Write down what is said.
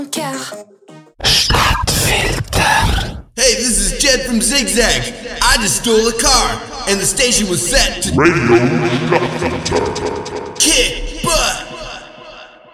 Stadtfilter. Hey, this is Jed from Zigzag. I just stole a car, and the station was set to Radio Stadtfilter. kick butt.